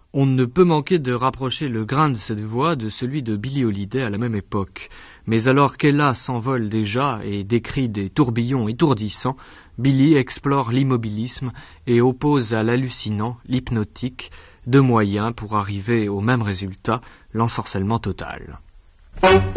On ne peut manquer de rapprocher le grain de cette voix de celui de Billie Holiday à la même époque. Mais alors qu'Ella s'envole déjà et décrit des tourbillons étourdissants, Billie explore l'immobilisme et oppose à l'hallucinant, l'hypnotique, deux moyens pour arriver au même résultat, l'ensorcellement total.